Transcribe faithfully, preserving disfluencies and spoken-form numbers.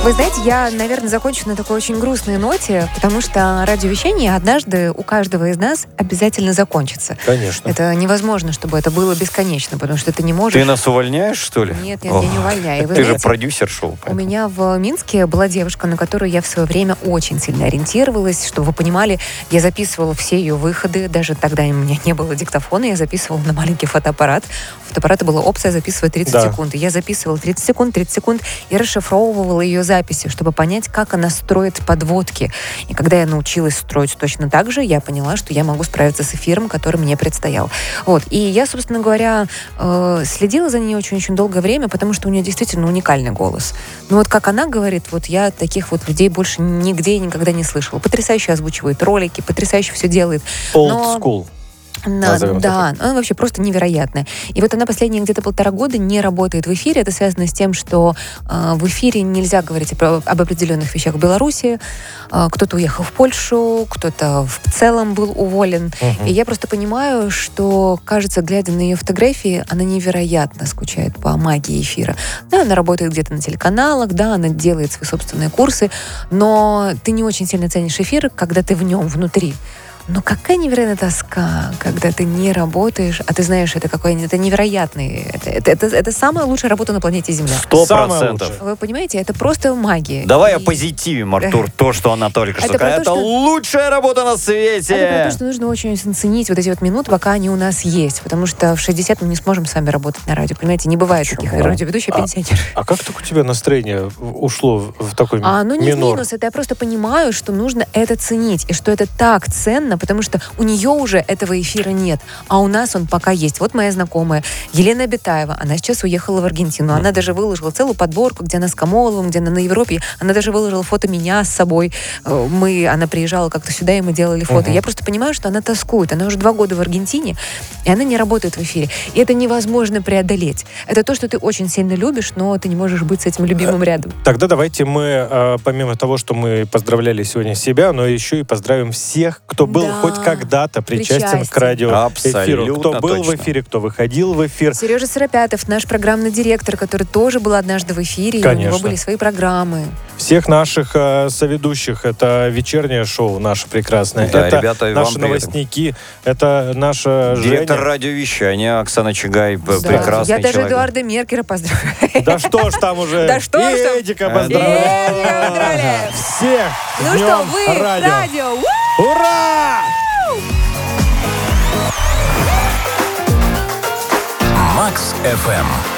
Вы знаете, я, наверное, закончу на такой очень грустной ноте, потому что радиовещание однажды у каждого из нас обязательно закончится. Конечно. Это невозможно, чтобы это было бесконечно, потому что ты не можешь... Ты нас увольняешь, что ли? Нет, нет, Ох, я не увольняю. Вы ты знаете, же продюсер шоу. У меня в Минске была девушка, на которую я в свое время очень сильно ориентировалась. Чтобы вы понимали, я записывала все ее выходы. Даже тогда у меня не было диктофона, я записывала на маленький фотоаппарат. У фотоаппарата была опция записывать тридцать Да. секунд. И я записывала тридцать секунд, тридцать секунд и расшифровывала ее записи, чтобы понять, как она строит подводки. И когда я научилась строить точно так же, я поняла, что я могу справиться с эфиром, который мне предстоял. Вот. И я, собственно говоря, э, следила за ней очень-очень долгое время, потому что у нее действительно уникальный голос. Но вот как она говорит, вот я таких вот людей больше нигде и никогда не слышала. Потрясающе озвучивает ролики, потрясающе все делает. Old Но... school. Да, да, она вообще просто невероятная. И вот она последние где-то полтора года не работает в эфире. Это связано с тем, что э, в эфире нельзя говорить об, об определенных вещах в Беларуси. Э, кто-то уехал в Польшу, кто-то в целом был уволен. Uh-huh. И я просто понимаю, что, кажется, глядя на ее фотографии, она невероятно скучает по магии эфира. Да, она работает где-то на телеканалах, да, она делает свои собственные курсы, но ты не очень сильно ценишь эфир, когда ты в нем, внутри. Но какая невероятная тоска, когда ты не работаешь, а ты знаешь, это какой это невероятный, это, это, это, это самая лучшая работа на планете Земля. Сто процентов. Вы понимаете, это просто магия. Давай И... о позитиве, Артур, то, что она только что сказала. Это что... лучшая работа на свете! Это про то, что нужно очень ценить вот эти вот минуты, пока они у нас есть, потому что в шестьдесят мы не сможем с вами работать на радио, понимаете, не бывает Почему? Таких радиоведущих а, пенсионеров. А как так у тебя настроение ушло в, в такой а, ну, не минор? в минус, это я просто понимаю, что нужно это ценить, и что это так ценно, потому что у нее уже этого эфира нет, а у нас он пока есть. Вот моя знакомая Елена Абитаева, она сейчас уехала в Аргентину, она даже выложила целую подборку, где она с Камоловым, где она на Европе, она даже выложила фото меня с собой. Мы, она приезжала как-то сюда, и мы делали фото. Uh-huh. Я просто понимаю, что она тоскует. Она уже два года в Аргентине, и она не работает в эфире. И это невозможно преодолеть. Это то, что ты очень сильно любишь, но ты не можешь быть с этим любимым рядом. Тогда давайте мы, помимо того, что мы поздравляли сегодня себя, но еще и поздравим всех, кто был да. хоть когда причастен Причастен. к радиоэфиру. Абсолютно Кто был точно. в эфире, кто выходил в эфир. Сережа Сыропятов, наш программный директор, который тоже был однажды в эфире, Конечно. и у него были свои программы. Всех наших э, соведущих. Это вечернее шоу наше прекрасное. Да, это ребята, наши новостники. Это наша директор Женя. радиовещания Оксана Чигай. Да. Прекрасный Я даже человек. Эдуарда Меркера поздравляю. Да что ж там уже. Да что ж там. Эдика поздравляю. Всех. Ну что, вы радио. Ура! Макс эф эм.